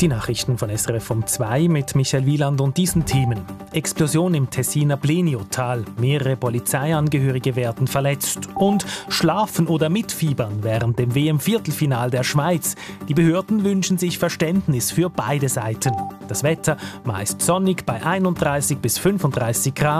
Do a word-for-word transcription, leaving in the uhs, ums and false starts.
Die Nachrichten von S R F um zwei mit Michael Wieland und diesen Themen. Explosion im Tessiner Bleniotal. Mehrere Polizeiangehörige werden verletzt. Und Schlafen oder mitfiebern während dem W M-Viertelfinal der Schweiz. Die Behörden wünschen sich Verständnis für beide Seiten. Das Wetter meist sonnig bei einunddreißig bis fünfunddreißig Grad.